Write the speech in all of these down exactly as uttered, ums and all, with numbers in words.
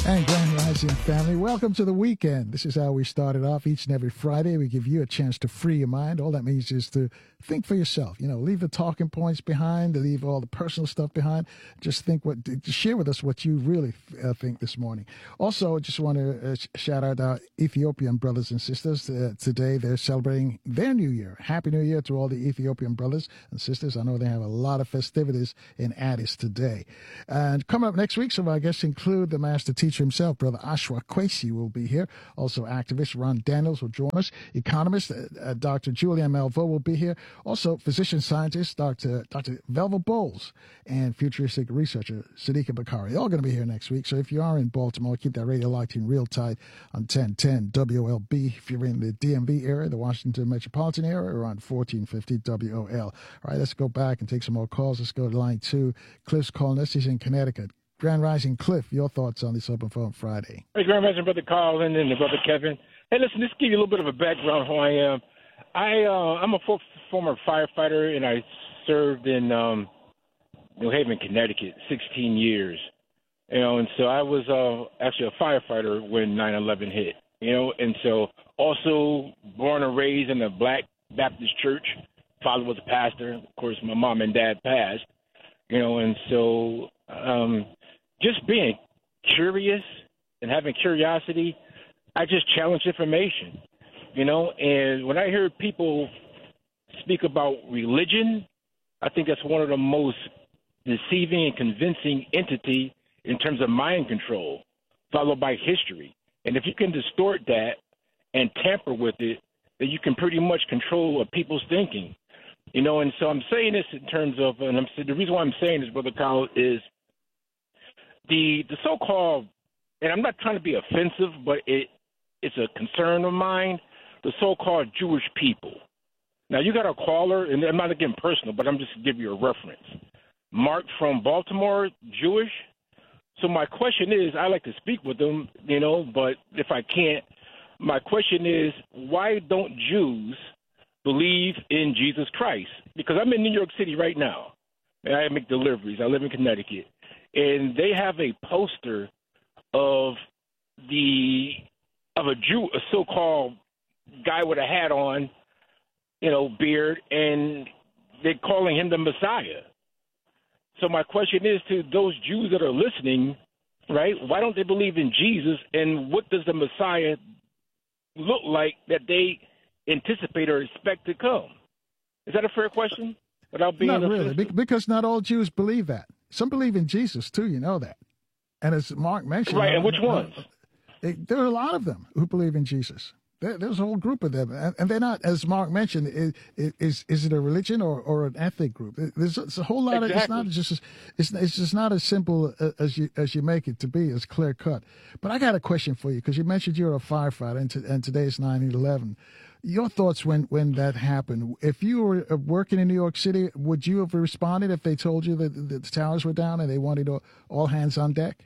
And Grand Rising family, welcome to the weekend. This is how we start it off each and every Friday. We give you a chance to free your mind. All that means is to think for yourself. You know, leave the talking points behind, leave all the personal stuff behind. Just think what, just share with us what you really uh, think this morning. Also, just want to uh, shout out our Ethiopian brothers and sisters. Uh, today, they're celebrating their New Year. Happy New Year to all the Ethiopian brothers and sisters. I know they have a lot of festivities in Addis today. And coming up next week, some of our guests include the master teacher himself, Brother Ashwa Kwesi will be here. Also, activist Ron Daniels will join us. Economist uh, uh, Doctor Julian Malvo will be here. Also, physician scientist Doctor Doctor Velva Bowles and futuristic researcher Sadiqa Bakari. They're all going to be here next week. So if you are in Baltimore, keep that radio locked in real tight on ten ten W O L B. If you're in the D M V area, the Washington metropolitan area, or on fourteen fifty W O L. All right, let's go back and take some more calls. Let's go to line two. Cliff's calling us. He's in Connecticut. Grand Rising Cliff, your thoughts on this Open Phone Friday? Hey, Grand Rising, Brother Colin and Brother Kevin. Hey, listen, just give you a little bit of a background who I am. I, uh, I'm a for- former firefighter, and I served in um, New Haven, Connecticut, sixteen years. You know, and so I was uh, actually a firefighter when nine eleven hit, you know, and so also born and raised in a Black Baptist church. Father was a pastor. Of course, my mom and dad passed, you know, and so um, just being curious and having curiosity, I just challenge information, you know, and when I hear people speak about religion, I think that's one of the most deceiving and convincing entity in terms of mind control, followed by history. And if you can distort that and tamper with it, then you can pretty much control what people's thinking, you know. And so I'm saying this in terms of, and I'm the reason why I'm saying this, Brother Kyle, is the the so-called, and I'm not trying to be offensive, but it it's a concern of mine, the so-called Jewish people. Now, you got a caller, and I'm not getting personal, but I'm just giving you a reference. Mark from Baltimore, Jewish. So my question is, I like to speak with them, you know, but if I can't, my question is, why don't Jews believe in Jesus Christ? Because I'm in New York City right now, and I make deliveries. I live in Connecticut. And they have a poster of the of a Jew, a so-called guy with a hat on, you know, beard, and they're calling him the Messiah. So my question is to those Jews that are listening, right, why don't they believe in Jesus, and what does the Messiah look like that they anticipate or expect to come? Is that a fair question? Without being not offensive? really, because not all Jews believe that. Some believe in Jesus, too, you know that. And as Mark mentioned... Right, and which uh, ones? They, there are a lot of them who believe in Jesus. There, there's a whole group of them. And, and they're not, as Mark mentioned, is, is, is it a religion or, or an ethnic group? There's, it's a whole lot exactly. of... It's not just... It's, it's just not as simple as you as you make it to be, as clear-cut. But I got a question for you, because you mentioned you're a firefighter, and, to, and today's nine eleven. Your thoughts when, when that happened. If you were working in New York City, would you have responded if they told you that the towers were down and they wanted all hands on deck?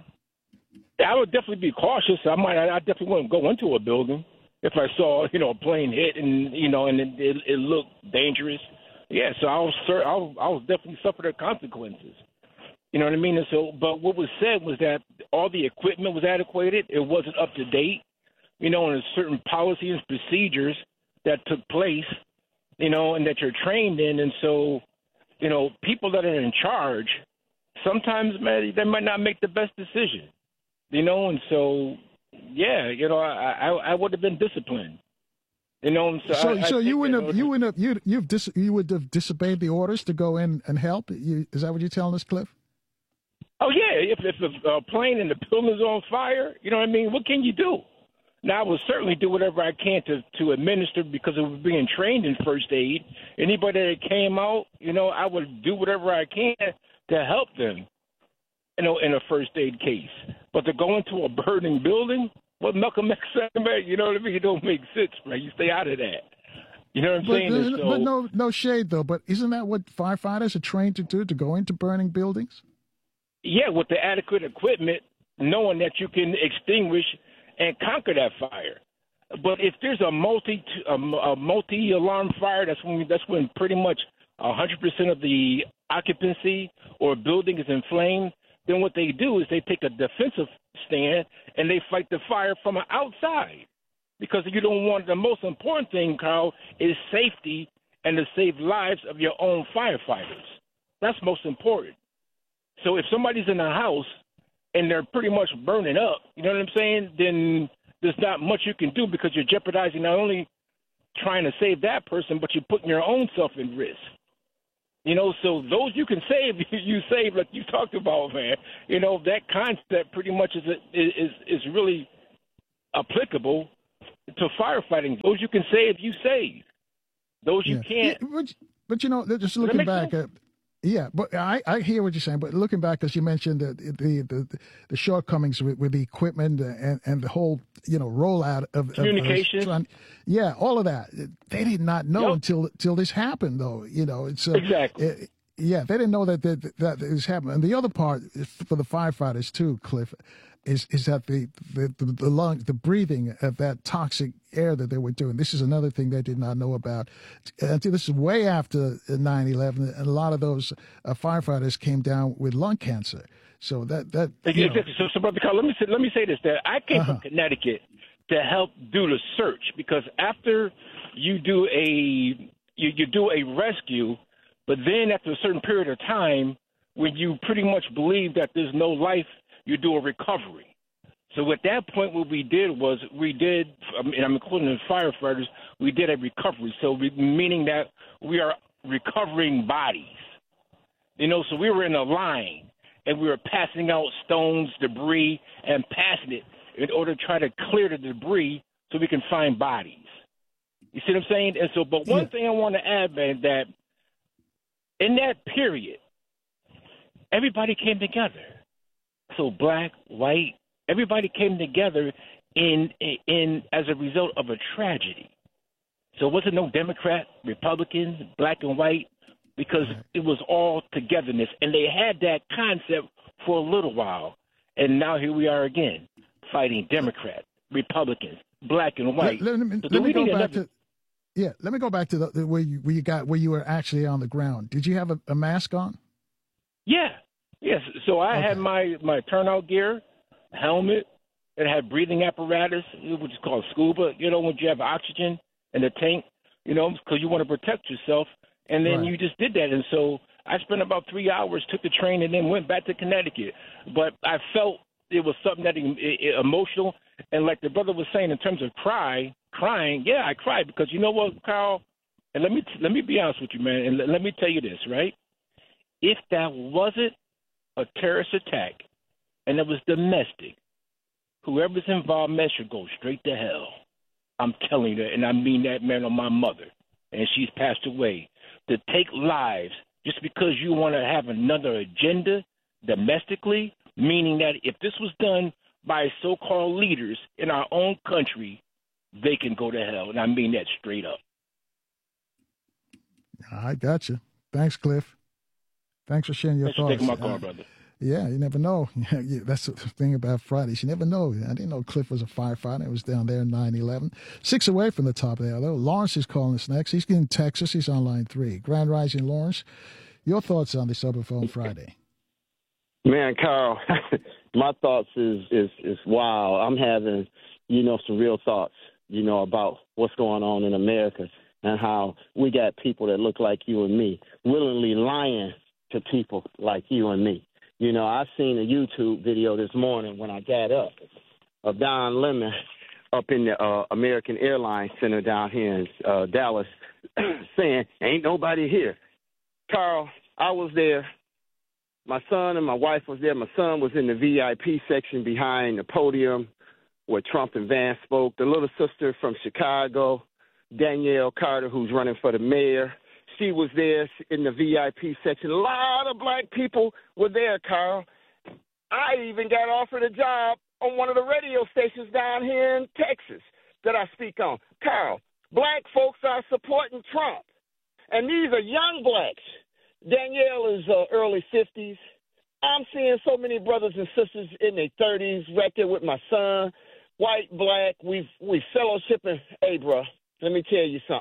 I would definitely be cautious. I might. I definitely wouldn't go into a building if I saw, you know, a plane hit and, you know, and it, it, it looked dangerous. Yeah, so I'll, I'll, I'll definitely suffer the consequences. You know what I mean? And so, but what was said was that all the equipment was adequate. It wasn't up to date. You know, and there's certain policies and procedures that took place, you know, and that you're trained in. And so, you know, people that are in charge, sometimes, man, they might not make the best decision, you know. And so, yeah, you know, I I, I would have been disciplined, you know. And so, so, I, so I you wouldn't that, have, you wouldn't have, you you've dis, you would have disobeyed the orders to go in and help. You, is that what you're telling us, Cliff? Oh yeah, if if a plane and the building's on fire, you know what I mean. What can you do? Now, I will certainly do whatever I can to, to administer, because of being trained in first aid. Anybody that came out, you know, I would do whatever I can to help them, you know, in a first aid case. But to go into a burning building, what Malcolm X said, man, you know what I mean? It don't make sense, man. You stay out of that. You know what I'm but, saying? Uh, so, but no, no shade, though. But isn't that what firefighters are trained to do, to go into burning buildings? Yeah, with the adequate equipment, knowing that you can extinguish and conquer that fire. But if there's a multi a, a multi alarm fire, that's when that's when pretty much one hundred percent of the occupancy or building is inflamed. then what they do is they take a defensive stand and they fight the fire from the outside. Because you don't want, the most important thing, Carl, is safety and to save lives of your own firefighters. That's most important. So if somebody's in a house and they're pretty much burning up, you know what I'm saying, then there's not much you can do because you're jeopardizing not only trying to save that person, but you're putting your own self in risk. You know, so those you can save, you save, like you talked about, man. You know, that concept pretty much is is is really applicable to firefighting. Those you can save, you save. Those you yeah. can't. Yeah, but, but, you know, just looking back at, yeah, but I, I hear what you're saying. But looking back, as you mentioned, the the the, the shortcomings with, with the equipment and, and the whole, you know, rollout of communication. Of, uh, yeah, all of that. They did not know yep. until until this happened, though. You know, it's uh, exactly. It, yeah, they didn't know that that, that this happened. And the other part for the firefighters too, Cliff, is is that the the the, the lungs, the breathing of that toxic air that they were doing. This is another thing they did not know about until this is way after nine eleven, and a lot of those uh, firefighters came down with lung cancer. So that that you know. so, so brother Carl, let me say, let me say this: that I came uh-huh. from Connecticut to help do the search, because after you do a you, you do a rescue, but then after a certain period of time, when you pretty much believe that there's no life, you do a recovery. So at that point, what we did was we did, and I'm including the firefighters, we did a recovery. So we, meaning that we are recovering bodies. You know, so we were in a line, and we were passing out stones, debris, and passing it in order to try to clear the debris so we can find bodies. You see what I'm saying? And so, but one yeah. thing I want to add, man, that in that period, everybody came together. So black, white, everybody came together in in as a result of a tragedy. So it wasn't no Democrat, Republicans, black and white, because it was all togetherness. And they had that concept for a little while. And now here we are again, fighting Democrats, Republicans, black and white. Let, let me, so let me go back another... to yeah. Let me go back to the, the where you where you got where you were actually on the ground. Did you have a, a mask on? Yeah. Yes. So I okay. had my, my turnout gear, helmet. It had breathing apparatus, which is called scuba. You know, when you have oxygen in the tank, you know, because you want to protect yourself. And then right. you just did that. And so I spent about three hours, took the train, and then went back to Connecticut. But I felt it was something that it, it, emotional. And like the brother was saying, in terms of cry, crying, yeah, I cried because you know what, Carl? And let me let me be honest with you, man. And let, let me tell you this, right? If that wasn't a terrorist attack and it was domestic, whoever's involved, man, should go straight to hell. I'm telling you that, and I mean that, man, on my mother. And she's passed away. To take lives just because you want to have another agenda domestically, meaning that if this was done by so-called leaders in our own country, they can go to hell. And I mean that straight up. I got you. Thanks, Cliff. Thanks for sharing your Thanks thoughts. For taking my call, uh, brother. Yeah, you never know. Yeah, that's the thing about Fridays. You never know. I didn't know Cliff was a firefighter. It was down there in nine eleven. Six away from the top there, though. Lawrence is calling us next. He's in Texas. He's on line three. Grand Rising, Lawrence. Your thoughts on the Superphone Friday? Man, Carl, my thoughts is, is, is wow. I'm having, you know, some real thoughts, you know, about what's going on in America and how we got people that look like you and me willingly lying to people like you and me. You know, I seen a YouTube video this morning when I got up of Don Lemon up in the uh, American Airlines Center down here in uh, Dallas saying, ain't nobody here. Carl, I was there. My son and my wife was there. My son was in the V I P section behind the podium where Trump and Vance spoke. The little sister from Chicago, Danielle Carter, who's running for the mayor, she was there in the V I P section. A lot of black people were there, Carl. I even got offered a job on one of the radio stations down here in Texas that I speak on. Carl, black folks are supporting Trump, and these are young blacks. Danielle is uh, early fifties. I'm seeing so many brothers and sisters in their thirties right there with my son, white, black. We've we fellowshipping. Hey, bro, let me tell you something.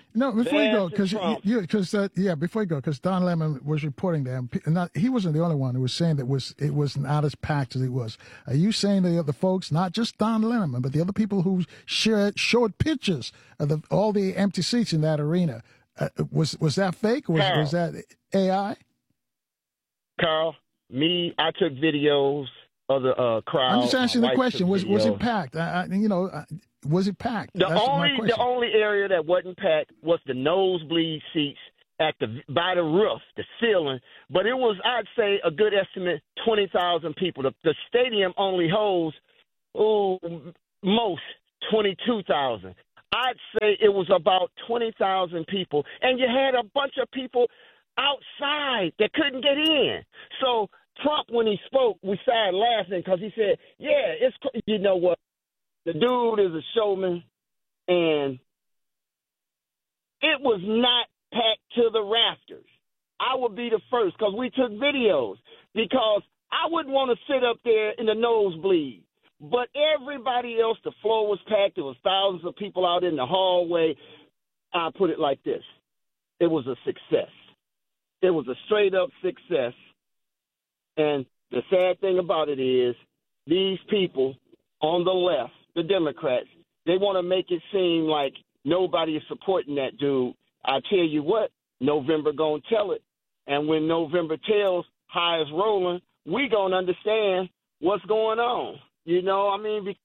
No, before you go, because Trump. you, because uh, yeah, before you go, because Don Lemon was reporting that, and pe- not, he wasn't the only one who was saying that was it was not as packed as it was. Are you saying the other folks, not just Don Lemon, but the other people who shared showed pictures of the, all the empty seats in that arena, uh, was was that fake? Or was Carl. was that A I? Carl, me, I took videos of the uh, crowd. I'm just asking My the wife question: took was was videos. it packed? I, I, you know, uh, was it packed? The That's my only question. the only area that wasn't packed was the nosebleed seats at the by the roof, the ceiling. But it was, I'd say, a good estimate, twenty thousand people. The, the stadium only holds, oh, most twenty-two thousand. I'd say it was about twenty thousand people, and you had a bunch of people outside that couldn't get in. So Trump, when he spoke, we started laughing because he said, "Yeah, it's you know what." The dude is a showman, and it was not packed to the rafters. I would be the first because we took videos because I wouldn't want to sit up there in the nosebleed. But everybody else, the floor was packed. There was thousands of people out in the hallway. I put it like this. It was a success. It was a straight-up success. And the sad thing about it is these people on the left, the Democrats, they want to make it seem like nobody is supporting that dude. I tell you what, November gonna tell it. And when November tells how it's rolling, we gonna understand what's going on. You know, I mean, be-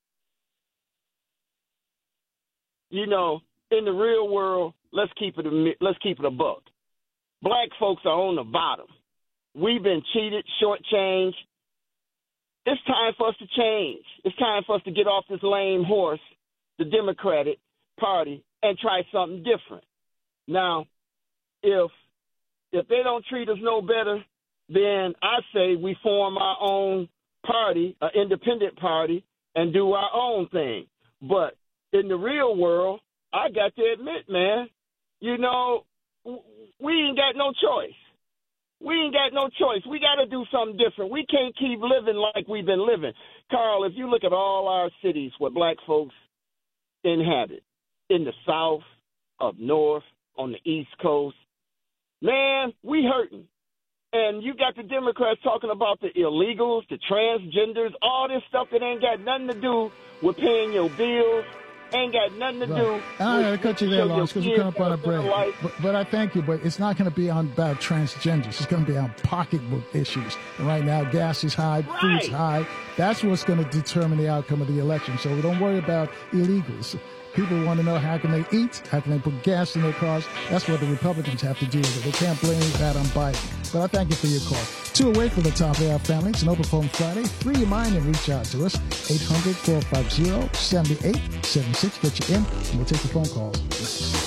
you know, in the real world, let's keep it a, let's keep it a buck. Black folks are on the bottom. We've been cheated, shortchanged. It's time for us to change. It's time for us to get off this lame horse, the Democratic Party, and try something different. Now, if if they don't treat us no better, then I say we form our own party, an independent party, and do our own thing. But in the real world, I got to admit, man, you know, we ain't got no choice. We ain't got no choice. We got to do something different. We can't keep living like we've been living. Carl, if you look at all our cities where black folks inhabit, in the South, up north, on the East Coast, man, we hurting. And you got the Democrats talking about the illegals, the transgenders, all this stuff that ain't got nothing to do with paying your bills, ain't got nothing to Right. do. And I'm going to cut you there, Lawrence, because we're coming up on a break. Life. But, but I thank you, but it's not going to be on about transgenders. It's going to be on pocketbook issues. And right now, gas is high, Right. food's high. That's what's going to determine the outcome of the election. So don't worry about illegals. People want to know how can they eat, how can they put gas in their cars. That's what the Republicans have to deal with. They can't blame that on Biden. But I thank you for your call. Two away from the top of our family. It's an Open Phone Friday. Free your mind and reach out to us. eight hundred, four five zero, seven eight seven six. Get you in, and we'll take your phone calls.